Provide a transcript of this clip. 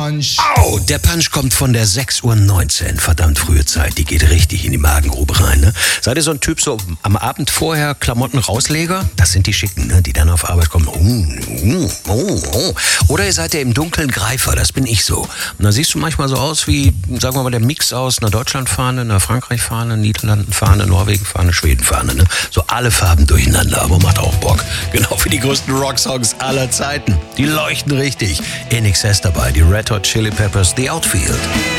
Punch. Au, der Punch kommt von der 6:19 Uhr. Verdammt frühe Zeit, die geht richtig in die Magengrube rein. Ne? Seid ihr so ein Typ, so am Abend vorher Klamotten rausleger? Das sind die Schicken, ne? Die dann auf Arbeit kommen. Oder ihr seid ja im dunklen Greifer, das bin ich so. Und dann siehst du manchmal so aus wie, sagen wir mal, der Mix aus einer Deutschlandfahne, einer Frankreich-Fahne, Niederlanden-Fahne, Norwegen-Fahne, Schweden-Fahne. Ne? So alle Farben durcheinander, aber macht auch Bock. Genau wie die größten Rocksongs aller Zeiten. Die leuchten richtig. In Excess dabei, die Red Hot Chili Peppers, The Outfield.